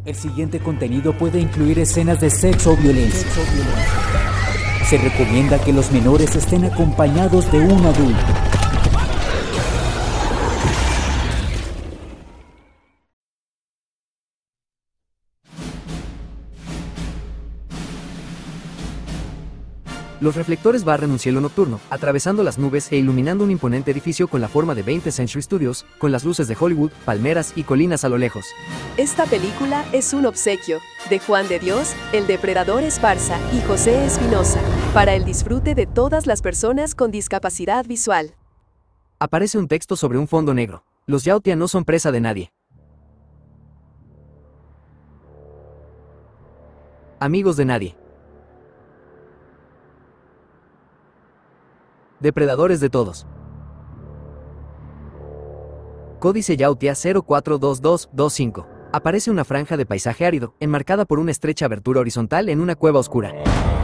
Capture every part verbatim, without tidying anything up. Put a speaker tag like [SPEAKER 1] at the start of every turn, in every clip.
[SPEAKER 1] El siguiente contenido puede incluir escenas de sexo o violencia. Se recomienda que los menores estén acompañados de un adulto.
[SPEAKER 2] Los reflectores barren un cielo nocturno, atravesando las nubes e iluminando un imponente edificio con la forma de veinte Century Studios, con las luces de Hollywood, palmeras y colinas a lo lejos.
[SPEAKER 3] Esta película es un obsequio de Juan de Dios, el depredador Esparza y José Espinosa, para el disfrute de todas las personas con discapacidad visual.
[SPEAKER 2] Aparece un texto sobre un fondo negro. Los Yautja no son presa de nadie. Amigos de nadie. Depredadores de todos. Códice Yautja cero cuatro dos dos dos cinco. Aparece una franja de paisaje árido, enmarcada por una estrecha abertura horizontal en una cueva oscura.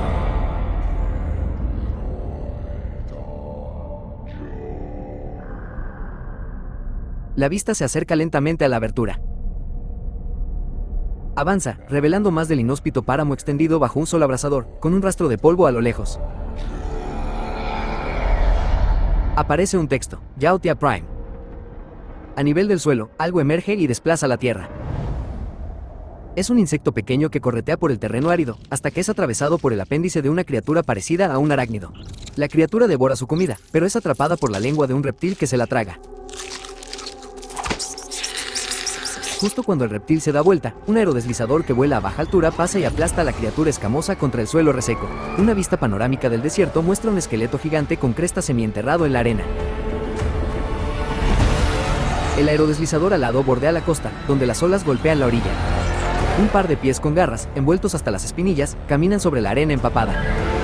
[SPEAKER 2] La vista se acerca lentamente a la abertura. Avanza, revelando más del inhóspito páramo extendido bajo un sol abrasador, con un rastro de polvo a lo lejos. Aparece un texto, Yautja Prime. A nivel del suelo, algo emerge y desplaza la tierra. Es un insecto pequeño que corretea por el terreno árido, hasta que es atravesado por el apéndice de una criatura parecida a un arácnido. La criatura devora su comida, pero es atrapada por la lengua de un reptil que se la traga. Justo cuando el reptil se da vuelta, un aerodeslizador que vuela a baja altura pasa y aplasta a la criatura escamosa contra el suelo reseco. Una vista panorámica del desierto muestra un esqueleto gigante con cresta semienterrado en la arena. El aerodeslizador alado bordea la costa, donde las olas golpean la orilla. Un par de pies con garras, envueltos hasta las espinillas, caminan sobre la arena empapada.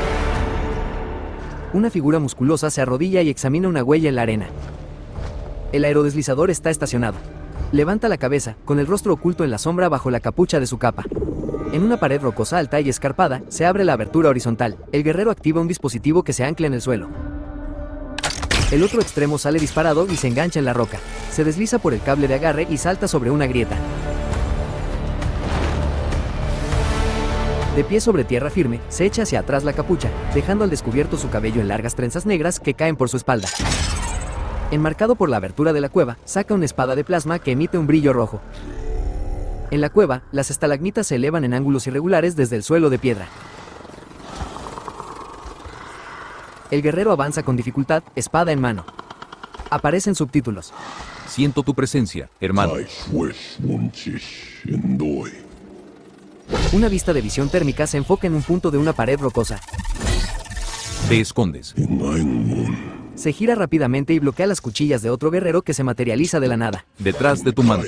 [SPEAKER 2] Una figura musculosa se arrodilla y examina una huella en la arena. El aerodeslizador está estacionado. Levanta la cabeza, con el rostro oculto en la sombra bajo la capucha de su capa. En una pared rocosa alta y escarpada, se abre la abertura horizontal. El guerrero activa un dispositivo que se ancla en el suelo. El otro extremo sale disparado y se engancha en la roca. Se desliza por el cable de agarre y salta sobre una grieta. De pie sobre tierra firme, se echa hacia atrás la capucha, dejando al descubierto su cabello en largas trenzas negras que caen por su espalda. Enmarcado por la abertura de la cueva, saca una espada de plasma que emite un brillo rojo. En la cueva, las estalagmitas se elevan en ángulos irregulares desde el suelo de piedra. El guerrero avanza con dificultad, espada en mano. Aparecen subtítulos.
[SPEAKER 4] Siento tu presencia, hermano.
[SPEAKER 2] Una vista de visión térmica se enfoca en un punto de una pared rocosa.
[SPEAKER 4] Te escondes.
[SPEAKER 2] Se gira rápidamente y bloquea las cuchillas de otro guerrero que se materializa de la nada.
[SPEAKER 4] Detrás de tu manto.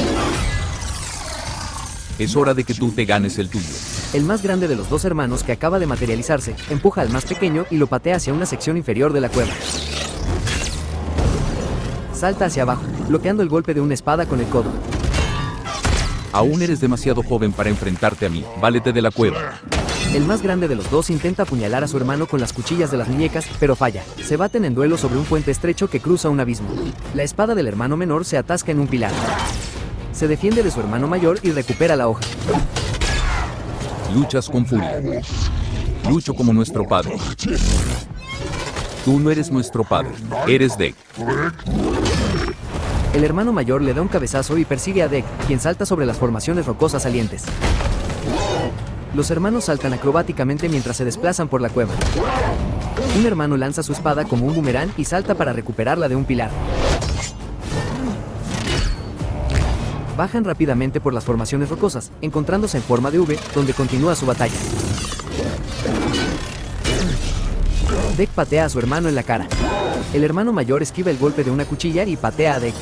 [SPEAKER 4] Es hora de que tú te ganes el tuyo.
[SPEAKER 2] El más grande de los dos hermanos, que acaba de materializarse, empuja al más pequeño y lo patea hacia una sección inferior de la cueva. Salta hacia abajo, bloqueando el golpe de una espada con el codo.
[SPEAKER 4] Aún eres demasiado joven para enfrentarte a mí. Válete de la cueva.
[SPEAKER 2] El más grande de los dos intenta apuñalar a su hermano con las cuchillas de las muñecas, pero falla. Se baten en duelo sobre un puente estrecho que cruza un abismo. La espada del hermano menor se atasca en un pilar. Se defiende de su hermano mayor y recupera la hoja.
[SPEAKER 4] Luchas con furia. Lucho como nuestro padre. Tú no eres nuestro padre, eres Deck.
[SPEAKER 2] El hermano mayor le da un cabezazo y persigue a Deck, quien salta sobre las formaciones rocosas salientes. Los hermanos saltan acrobáticamente mientras se desplazan por la cueva. Un hermano lanza su espada como un boomerang y salta para recuperarla de un pilar. Bajan rápidamente por las formaciones rocosas, encontrándose en forma de V, donde continúa su batalla. Deck patea a su hermano en la cara. El hermano mayor esquiva el golpe de una cuchilla y patea a Deck.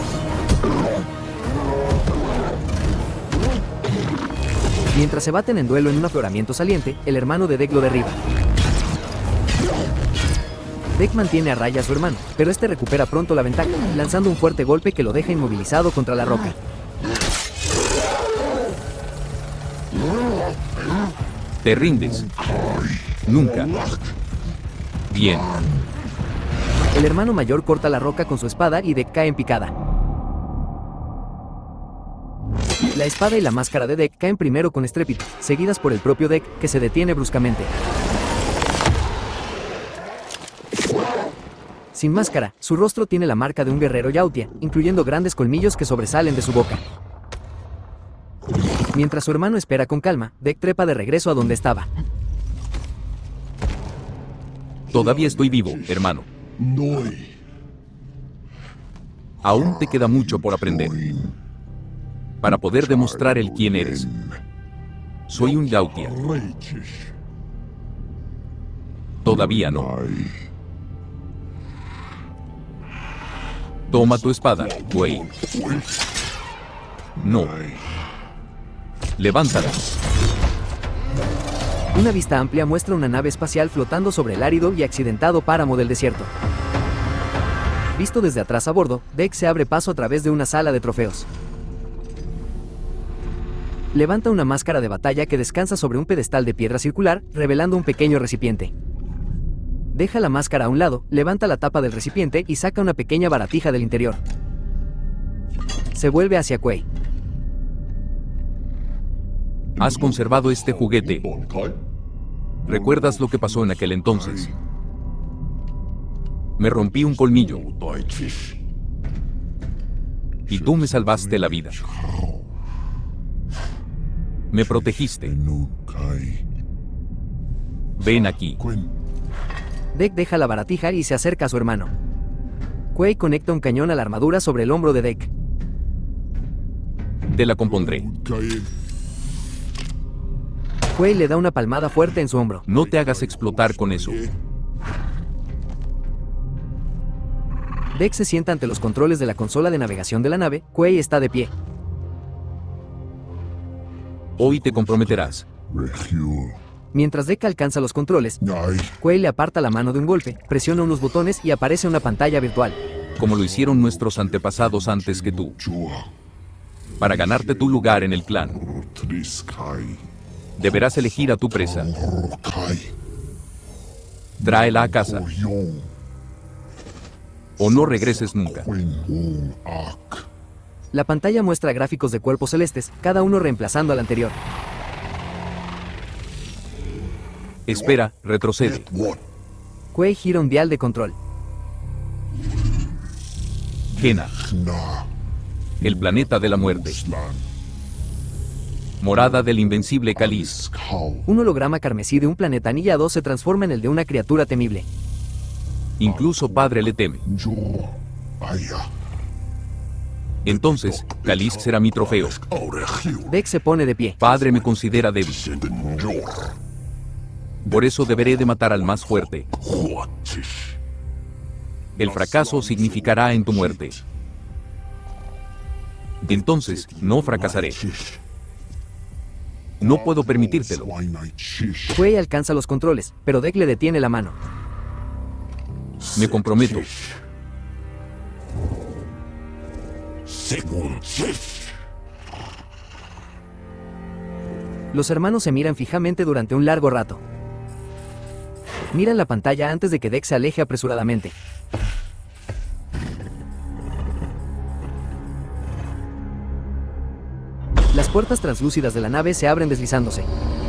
[SPEAKER 2] Mientras se baten en duelo en un afloramiento saliente, el hermano de Deck lo derriba. Deck mantiene a raya a su hermano, pero este recupera pronto la ventaja, lanzando un fuerte golpe que lo deja inmovilizado contra la roca.
[SPEAKER 4] Te rindes. Nunca. Bien.
[SPEAKER 2] El hermano mayor corta la roca con su espada y Deck cae en picada. La espada y la máscara de Deck caen primero con estrépito, seguidas por el propio Deck, que se detiene bruscamente. Sin máscara, su rostro tiene la marca de un guerrero Yautja, incluyendo grandes colmillos que sobresalen de su boca. Mientras su hermano espera con calma, Deck trepa de regreso a donde estaba.
[SPEAKER 4] Todavía estoy vivo, hermano. Aún te queda mucho por aprender. Para poder demostrar el quién eres. Soy un Yautja. Todavía no. Toma tu espada, güey. No. Levántala.
[SPEAKER 2] Una vista amplia muestra una nave espacial flotando sobre el árido y accidentado páramo del desierto. Visto desde atrás a bordo, Deck se abre paso a través de una sala de trofeos. Levanta una máscara de batalla que descansa sobre un pedestal de piedra circular, revelando un pequeño recipiente. Deja la máscara a un lado, levanta la tapa del recipiente y saca una pequeña baratija del interior. Se vuelve hacia Kuei.
[SPEAKER 4] Has conservado este juguete. ¿Recuerdas lo que pasó en aquel entonces? Me rompí un colmillo. Y tú me salvaste la vida. Me protegiste. Ven aquí.
[SPEAKER 2] Deck deja la baratija y se acerca a su hermano. Kuei conecta un cañón a la armadura sobre el hombro de Deck.
[SPEAKER 4] Te la compondré.
[SPEAKER 2] Kuei le da una palmada fuerte en su hombro.
[SPEAKER 4] No te hagas explotar con eso.
[SPEAKER 2] Deck se sienta ante los controles de la consola de navegación de la nave. Kuei está de pie.
[SPEAKER 4] Hoy te comprometerás.
[SPEAKER 2] Mientras Deck alcanza los controles, Kuei le aparta la mano de un golpe, presiona unos botones y aparece una pantalla virtual.
[SPEAKER 4] Como lo hicieron nuestros antepasados antes que tú. Para ganarte tu lugar en el clan. Deberás elegir a tu presa. Tráela a casa. O no regreses nunca.
[SPEAKER 2] La pantalla muestra gráficos de cuerpos celestes, cada uno reemplazando al anterior.
[SPEAKER 4] Espera, retrocede.
[SPEAKER 2] Kuei gira un dial de control.
[SPEAKER 4] Gena. El planeta de la muerte. Morada del invencible Caliz.
[SPEAKER 2] Un holograma carmesí de un planeta anillado se transforma en el de una criatura temible.
[SPEAKER 4] Incluso Padre le teme. Entonces, Caliz será mi trofeo.
[SPEAKER 2] Deck se pone de pie.
[SPEAKER 4] Padre me considera débil. Por eso deberé de matar al más fuerte. El fracaso significará en tu muerte. Entonces, no fracasaré. No puedo permitírtelo.
[SPEAKER 2] Kuei alcanza los controles, pero Deck le detiene la mano.
[SPEAKER 4] Me comprometo.
[SPEAKER 2] Los hermanos se miran fijamente durante un largo rato. Miran la pantalla antes de que Deck se aleje apresuradamente. Las puertas translúcidas de la nave se abren deslizándose.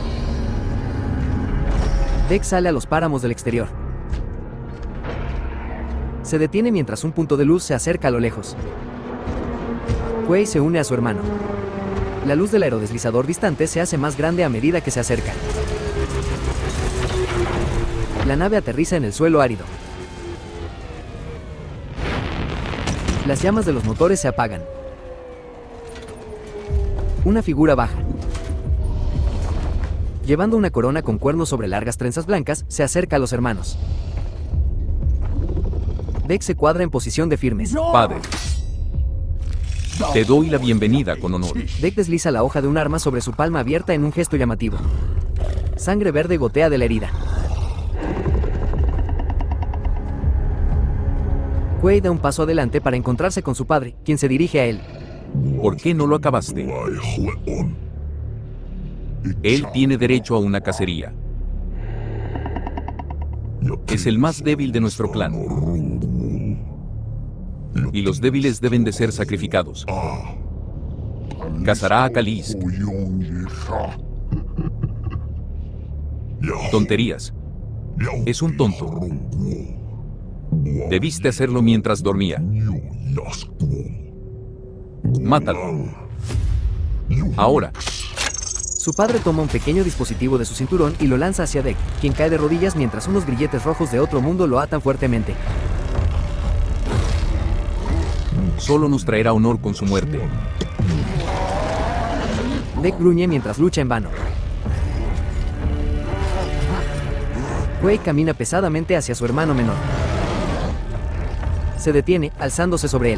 [SPEAKER 2] Deck sale a los páramos del exterior. Se detiene mientras un punto de luz se acerca a lo lejos. Kuei se une a su hermano. La luz del aerodeslizador distante se hace más grande a medida que se acerca. La nave aterriza en el suelo árido. Las llamas de los motores se apagan. Una figura baja. Llevando una corona con cuernos sobre largas trenzas blancas, se acerca a los hermanos. Deck se cuadra en posición de firmes.
[SPEAKER 4] Padre. Te doy la bienvenida con honor.
[SPEAKER 2] Deck desliza la hoja de un arma sobre su palma abierta en un gesto llamativo. Sangre verde gotea de la herida. Kuei da un paso adelante para encontrarse con su padre, quien se dirige a él.
[SPEAKER 4] ¿Por qué no lo acabaste? Él tiene derecho a una cacería. Es el más débil de nuestro clan. Y los débiles deben de ser sacrificados. Cazará a Khalees. Tonterías. Es un tonto. Debiste hacerlo mientras dormía. Mátalo. Ahora.
[SPEAKER 2] Su padre toma un pequeño dispositivo de su cinturón y lo lanza hacia Deck, quien cae de rodillas mientras unos grilletes rojos de otro mundo lo atan fuertemente.
[SPEAKER 4] Solo nos traerá honor con su muerte.
[SPEAKER 2] Deck gruñe mientras lucha en vano. Quaid camina pesadamente hacia su hermano menor. Se detiene, alzándose sobre él.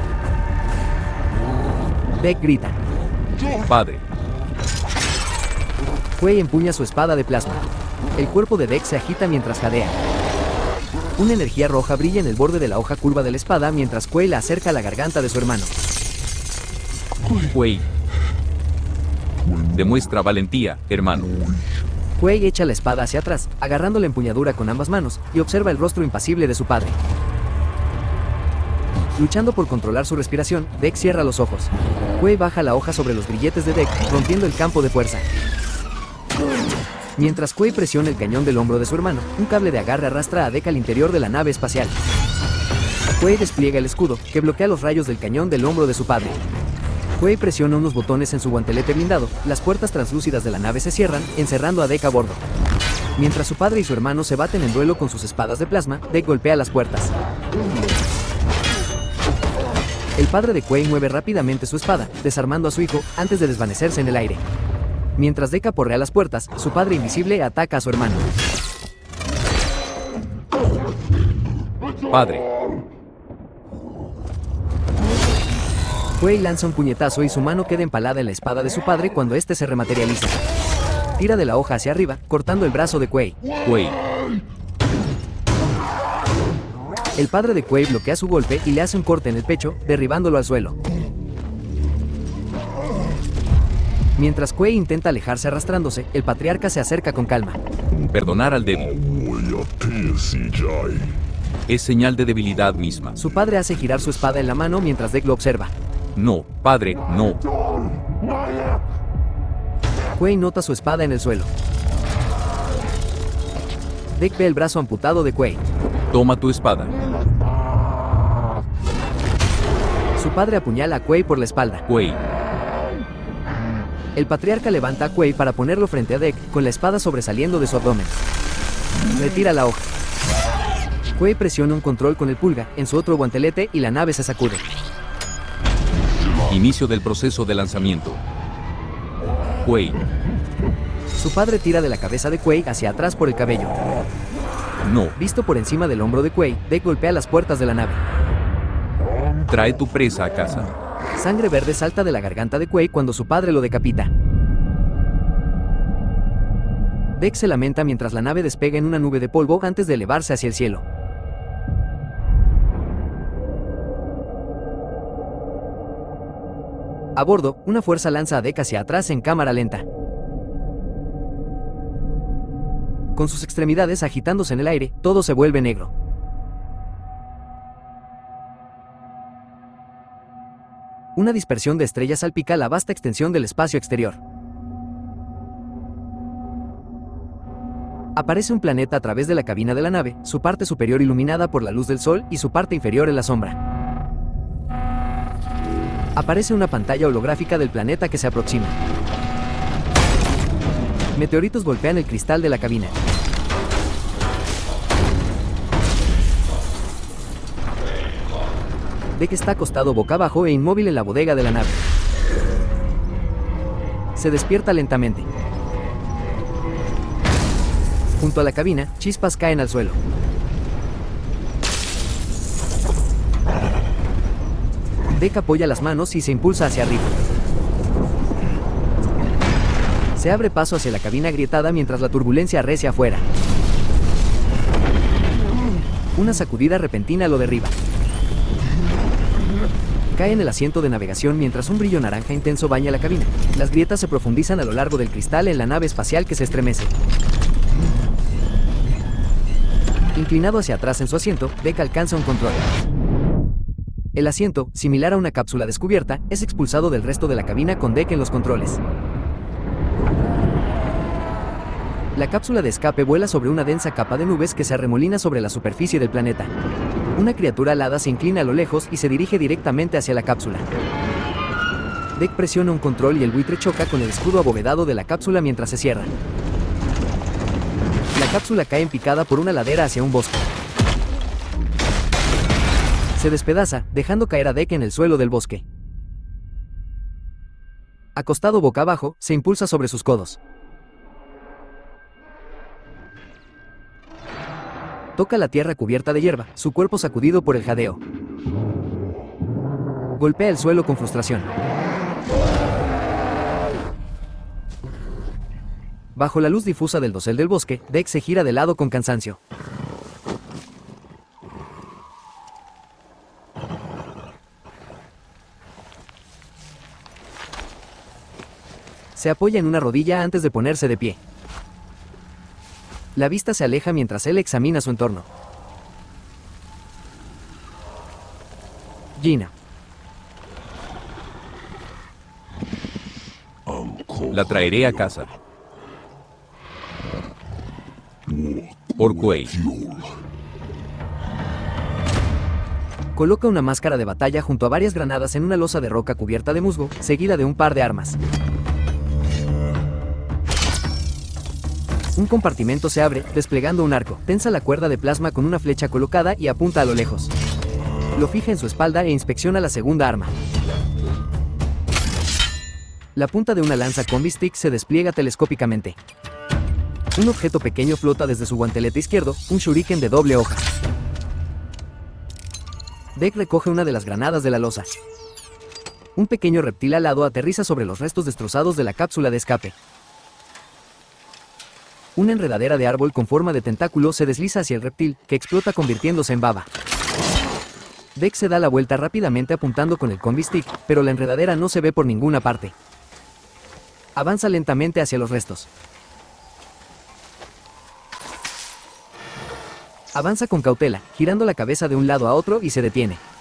[SPEAKER 2] Deck grita.
[SPEAKER 4] Padre.
[SPEAKER 2] Quaid empuña su espada de plasma. El cuerpo de Deck se agita mientras jadea. Una energía roja brilla en el borde de la hoja curva de la espada mientras Quaid la acerca a la garganta de su hermano.
[SPEAKER 4] Quaid. Demuestra valentía, hermano.
[SPEAKER 2] Quaid echa la espada hacia atrás, agarrando la empuñadura con ambas manos, y observa el rostro impasible de su padre. Luchando por controlar su respiración, Deck cierra los ojos. Quaid baja la hoja sobre los grilletes de Deck, rompiendo el campo de fuerza. Mientras Quaid presiona el cañón del hombro de su hermano, un cable de agarre arrastra a Deck al interior de la nave espacial. Quaid despliega el escudo, que bloquea los rayos del cañón del hombro de su padre. Quaid presiona unos botones en su guantelete blindado, las puertas translúcidas de la nave se cierran, encerrando a Deck a bordo. Mientras su padre y su hermano se baten en duelo con sus espadas de plasma, Deck golpea las puertas. El padre de Quaid mueve rápidamente su espada, desarmando a su hijo, antes de desvanecerse en el aire. Mientras Deck aporrea las puertas, su padre invisible ataca a su hermano.
[SPEAKER 4] Padre.
[SPEAKER 2] Quaid lanza un puñetazo y su mano queda empalada en la espada de su padre cuando éste se rematerializa. Tira de la hoja hacia arriba, cortando el brazo de Quaid.
[SPEAKER 4] Quaid.
[SPEAKER 2] El padre de Quaid bloquea su golpe y le hace un corte en el pecho, derribándolo al suelo. Mientras Quaid intenta alejarse arrastrándose, el patriarca se acerca con calma.
[SPEAKER 4] Perdonar al débil. Es señal de debilidad misma.
[SPEAKER 2] Su padre hace girar su espada en la mano mientras Deck lo observa.
[SPEAKER 4] No, padre, no.
[SPEAKER 2] Quaid nota su espada en el suelo. Deck ve el brazo amputado de Quaid.
[SPEAKER 4] Toma tu espada.
[SPEAKER 2] Su padre apuñala a Quaid por la espalda.
[SPEAKER 4] Quaid.
[SPEAKER 2] El patriarca levanta a Quaid para ponerlo frente a Deck, con la espada sobresaliendo de su abdomen. Retira la hoja. Quaid presiona un control con el pulgar en su otro guantelete y la nave se sacude.
[SPEAKER 4] Inicio del proceso de lanzamiento. Quaid.
[SPEAKER 2] Su padre tira de la cabeza de Quaid hacia atrás por el cabello.
[SPEAKER 4] No.
[SPEAKER 2] Visto por encima del hombro de Quaid, Deck golpea las puertas de la nave.
[SPEAKER 4] Trae tu presa a casa.
[SPEAKER 2] Sangre verde salta de la garganta de Quaid cuando su padre lo decapita. Deck se lamenta mientras la nave despega en una nube de polvo antes de elevarse hacia el cielo. A bordo, una fuerza lanza a Deck hacia atrás en cámara lenta. Con sus extremidades agitándose en el aire, todo se vuelve negro. Una dispersión de estrellas salpica la vasta extensión del espacio exterior. Aparece un planeta a través de la cabina de la nave, su parte superior iluminada por la luz del sol y su parte inferior en la sombra. Aparece una pantalla holográfica del planeta que se aproxima. Meteoritos golpean el cristal de la cabina. Deck está acostado boca abajo e inmóvil en la bodega de la nave. Se despierta lentamente. Junto a la cabina, chispas caen al suelo. Deck apoya las manos y se impulsa hacia arriba. Se abre paso hacia la cabina agrietada mientras la turbulencia arrecia afuera. Una sacudida repentina lo derriba. Cae en el asiento de navegación mientras un brillo naranja intenso baña la cabina. Las grietas se profundizan a lo largo del cristal en la nave espacial que se estremece. Inclinado hacia atrás en su asiento, Deck alcanza un control. El asiento, similar a una cápsula descubierta, es expulsado del resto de la cabina con Deke en los controles. La cápsula de escape vuela sobre una densa capa de nubes que se arremolina sobre la superficie del planeta. Una criatura alada se inclina a lo lejos y se dirige directamente hacia la cápsula. Deke presiona un control y el buitre choca con el escudo abovedado de la cápsula mientras se cierra. La cápsula cae en picada por una ladera hacia un bosque. Se despedaza, dejando caer a Deke en el suelo del bosque. Acostado boca abajo, se impulsa sobre sus codos. Toca la tierra cubierta de hierba, su cuerpo sacudido por el jadeo. Golpea el suelo con frustración. Bajo la luz difusa del dosel del bosque, Deke se gira de lado con cansancio. Se apoya en una rodilla antes de ponerse de pie. La vista se aleja mientras él examina su entorno. Gina.
[SPEAKER 4] La traeré a casa. Orquay.
[SPEAKER 2] Coloca una máscara de batalla junto a varias granadas en una losa de roca cubierta de musgo, seguida de un par de armas. Un compartimento se abre, desplegando un arco. Tensa la cuerda de plasma con una flecha colocada y apunta a lo lejos. Lo fija en su espalda e inspecciona la segunda arma. La punta de una lanza combi stick se despliega telescópicamente. Un objeto pequeño flota desde su guantelete izquierdo, un shuriken de doble hoja. Deke recoge una de las granadas de la losa. Un pequeño reptil alado aterriza sobre los restos destrozados de la cápsula de escape. Una enredadera de árbol con forma de tentáculo se desliza hacia el reptil, que explota convirtiéndose en baba. Deke se da la vuelta rápidamente apuntando con el combi stick, pero la enredadera no se ve por ninguna parte. Avanza lentamente hacia los restos. Avanza con cautela, girando la cabeza de un lado a otro y se detiene.